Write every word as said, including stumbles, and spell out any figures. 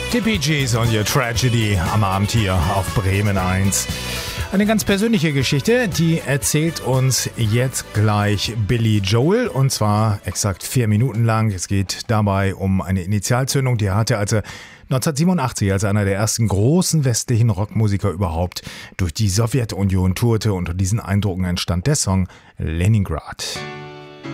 Die Bee Gees und ihr Tragedy am Abend hier auf Bremen eins. Eine ganz persönliche Geschichte, die erzählt uns jetzt gleich Billy Joel, und zwar exakt vier Minuten lang. Es geht dabei um eine Initialzündung, die er hatte, als er neunzehnhundertsiebenundachtzig als einer der ersten großen westlichen Rockmusiker überhaupt durch die Sowjetunion tourte. Unter diesen Eindrücken entstand der Song Leningrad.